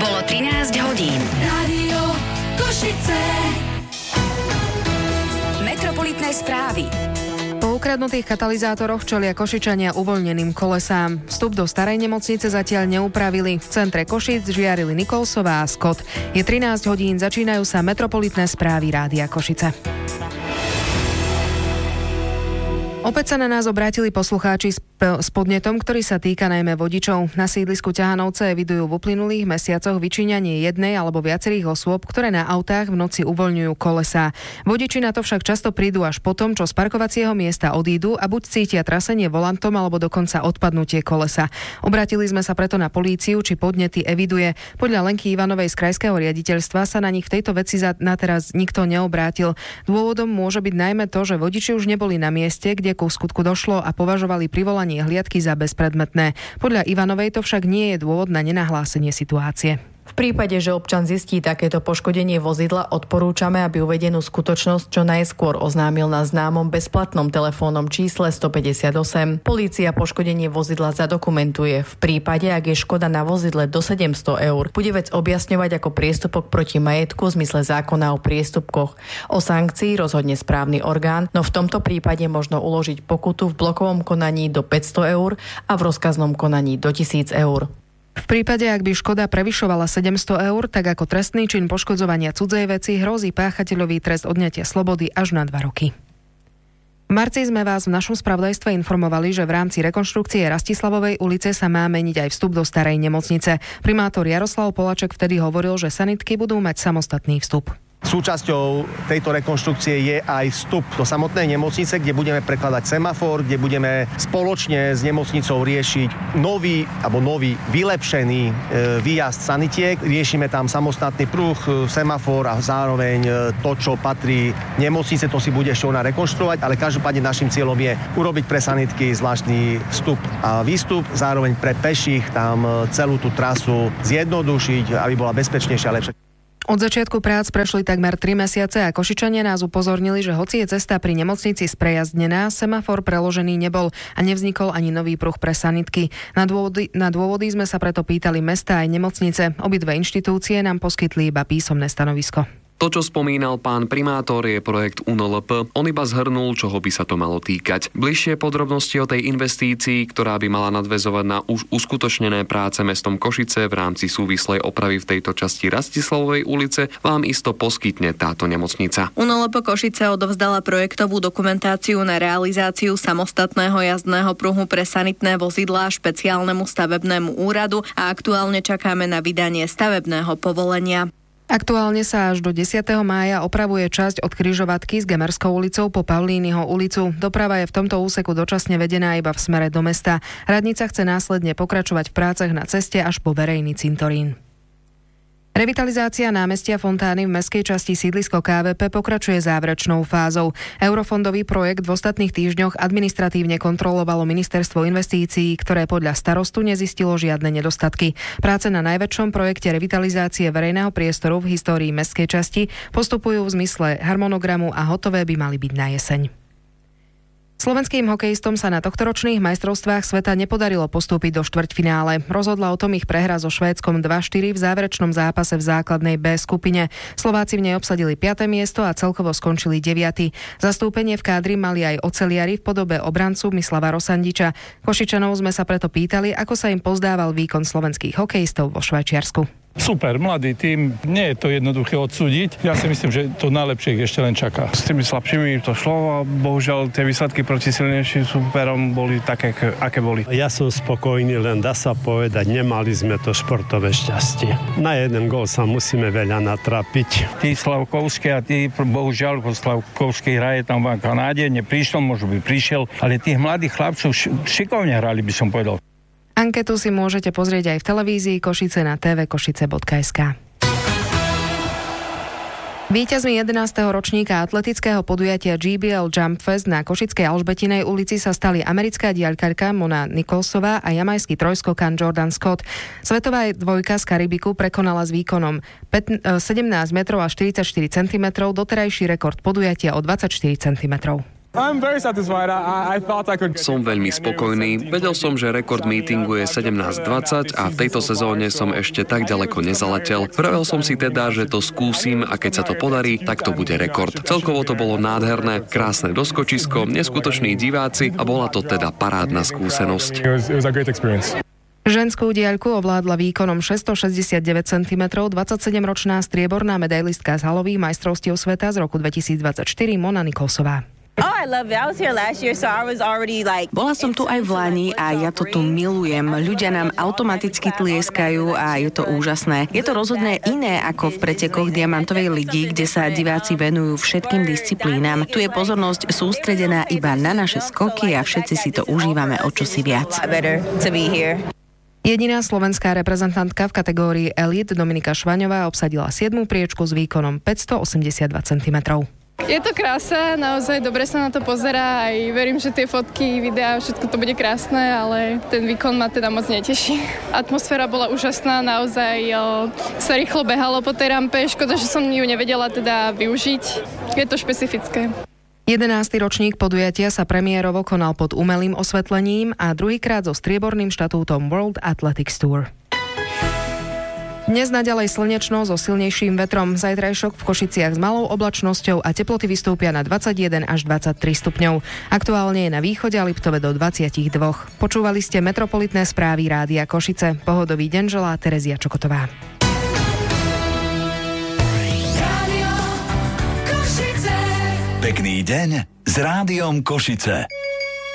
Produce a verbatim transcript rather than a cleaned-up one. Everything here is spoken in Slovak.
Bolo trinásť hodín. Rádio Košice. Metropolitné správy. Po ukradnutých katalizátoroch čelia Košičania uvoľneným kolesám. Vstup do starej nemocnice zatiaľ neupravili. V centre Košíc žiarili Nikolsová a Scott. Je trinásť hodín, začínajú sa metropolitné správy Rádia Košice. Opäť sa na nás obrátili poslucháči s, p- s podnetom, ktorý sa týka najmä vodičov. Na sídlisku Ťahanovce evidujú v uplynulých mesiacoch vyčíňanie jednej alebo viacerých osôb, ktoré na autách v noci uvoľňujú kolesá. Vodiči na to však často prídu až potom, čo z parkovacieho miesta odídu a buď cítia trasenie volantom alebo dokonca odpadnutie kolesa. Obratili sme sa preto na políciu, či podnety eviduje. Podľa Lenky Ivanovej z krajského riaditeľstva sa na nich v tejto veci za, na teraz nikto neobrátil. Dôvodom môže byť najmä to, že vodiči už neboli na mieste, kde ku skutku došlo a považovali privolanie hliadky za bezpredmetné. Podľa Ivanovej to však nie je dôvod na nenahlásenie situácie. V prípade, že občan zistí takéto poškodenie vozidla, odporúčame, aby uvedenú skutočnosť čo najskôr oznámil na známom bezplatnom telefónnom čísle sto päťdesiatosem. Polícia poškodenie vozidla zadokumentuje. V prípade, ak je škoda na vozidle do sedemsto eur, bude vec objasňovať ako priestupok proti majetku v zmysle zákona o priestupkoch. O sankcii rozhodne správny orgán, no v tomto prípade možno uložiť pokutu v blokovom konaní do päťsto eur a v rozkaznom konaní do tisíc eur. V prípade, ak by škoda prevyšovala sedemsto eur, tak ako trestný čin poškodzovania cudzej veci hrozí páchateľový trest odňatia slobody až na dva roky. V marci sme vás v našom spravodajstve informovali, že v rámci rekonštrukcie Rastislavovej ulice sa má meniť aj vstup do starej nemocnice. Primátor Jaroslav Polaček vtedy hovoril, že sanitky budú mať samostatný vstup. Súčasťou tejto rekonštrukcie je aj vstup do samotnej nemocnice, kde budeme prekladať semafor, kde budeme spoločne s nemocnicou riešiť nový alebo nový vylepšený e, výjazd sanitiek. Riešime tam samostatný pruh, semafor a zároveň to, čo patrí nemocnice, to si bude ešte ona rekonštruovať, ale každopádne našim cieľom je urobiť pre sanitky zvláštny vstup a výstup, zároveň pre peších tam celú tú trasu zjednodušiť, aby bola bezpečnejšia a lepšia. Od začiatku prác prešli takmer tri mesiace a Košičania nás upozornili, že hoci je cesta pri nemocnici sprejazdnená, semafor preložený nebol a nevznikol ani nový pruh pre sanitky. Na dôvody, na dôvody sme sa preto pýtali mesta aj nemocnice. Obidve inštitúcie nám poskytli iba písomné stanovisko. To, čo spomínal pán primátor, je projekt U N L P. On iba zhrnul, čoho by sa to malo týkať. Bližšie podrobnosti o tej investícii, ktorá by mala nadväzovať na už uskutočnené práce mestom Košice v rámci súvislej opravy v tejto časti Rastislavovej ulice, vám isto poskytne táto nemocnica. U N L P Košice odovzdala projektovú dokumentáciu na realizáciu samostatného jazdného pruhu pre sanitné vozidlá špeciálnemu stavebnému úradu a aktuálne čakáme na vydanie stavebného povolenia. Aktuálne sa až do desiateho mája opravuje časť od križovatky s Gemerskou ulicou po Paulínyho ulicu. Doprava je v tomto úseku dočasne vedená iba v smere do mesta. Radnica chce následne pokračovať v prácach na ceste až po verejný cintorín. Revitalizácia námestia Fontány v mestskej časti sídlisko ká vé pé pokračuje záverečnou fázou. Eurofondový projekt v ostatných týždňoch administratívne kontrolovalo ministerstvo investícií, ktoré podľa starostu nezistilo žiadne nedostatky. Práce na najväčšom projekte revitalizácie verejného priestoru v histórii mestskej časti postupujú v zmysle harmonogramu a hotové by mali byť na jeseň. Slovenským hokejistom sa na tohtoročných majstrovstvách sveta nepodarilo postúpiť do štvrťfinále. Rozhodla o tom ich prehra so Švédskom dva štyri v záverečnom zápase v základnej B skupine. Slováci v nej obsadili piate miesto a celkovo skončili deviaty. Zastúpenie v kádri mali aj oceliari v podobe obrancu Mislava Rosandiča. Košičanov sme sa preto pýtali, ako sa im pozdával výkon slovenských hokejistov vo Švajčiarsku. Super, mladý tím, nie je to jednoduché odsúdiť. Ja si myslím, že to najlepšie ich ešte len čaká. S tými slabšími to šlo a bohužiaľ tie výsledky proti silnejším súperom boli také, aké boli. Ja som spokojný, len dá sa povedať, nemali sme to športové šťastie. Na jeden gól sa musíme veľa natrapiť. Tí Slavkovskí a tí, bohužiaľ, po Slavkovský hraje tam v Kanáde, neprišiel, možno by prišiel, ale tých mladých chlapcov šikovne hrali, by som povedal. Anketu si môžete pozrieť aj v televízii Košice na té vé košice bodka es ká. Víťazmi jedenásteho ročníka atletického podujatia G B L Jump Fest na Košickej Alžbetinej ulici sa stali americká diaľkarka Mona Nikolsová a jamajský trojskokan Jordan Scott. Svetová dvojka z Karibiku prekonala s výkonom sedemnásť metrov a štyridsaťštyri centimetrov doterajší rekord podujatia o dvadsaťštyri centimetrov. Som veľmi spokojný. Vedel som, že rekord meetingu je sedemnásť dvadsať a v tejto sezóne som ešte tak ďaleko nezaletel. Vravel som si teda, že to skúsim a keď sa to podarí, tak to bude rekord. Celkovo to bolo nádherné, krásne doskočisko, neskutoční diváci a bola to teda parádna skúsenosť. Ženskú diaľku ovládla výkonom šesťstošesťdesiatdeväť centimetrov dvadsaťsedemročná strieborná medailistka z halových majstrovstiev sveta z roku dvetisícdvadsaťštyri Mona Nikolsová. Bola som tu aj v Lani a ja to tu milujem. Ľudia nám automaticky tlieskajú a je to úžasné. Je to rozhodne iné ako v pretekoch Diamantovej ligy, kde sa diváci venujú všetkým disciplínam. Tu je pozornosť sústredená iba na naše skoky a všetci si to užívame o čosi viac. Jediná slovenská reprezentantka v kategórii Elite Dominika Švaňová obsadila siedmu priečku s výkonom päťstoosemdesiatdva centimetrov. Je to krása, naozaj dobre sa na to pozerá, aj verím, že tie fotky, videá, všetko to bude krásne, ale ten výkon ma teda moc neteší. Atmosféra bola úžasná, naozaj o, sa rýchlo behalo po tej rampe, škoda, že som ju nevedela teda využiť. Je to špecifické. jedenásty ročník podujatia sa premiérovo konal pod umelým osvetlením a druhýkrát so strieborným štatútom World Athletics Tour. Dnes naďalej slnečno so silnejším vetrom. Zajtrajšok v Košiciach s malou oblačnosťou a teploty vystúpia na dvadsaťjeden až dvadsaťtri stupňov. Aktuálne je na východe a Liptove do dvadsaťdva. Počúvali ste metropolitné správy Rádia Košice. Pohodový deň želá Terezia Čokotová. Pekný deň s Rádiom Košice.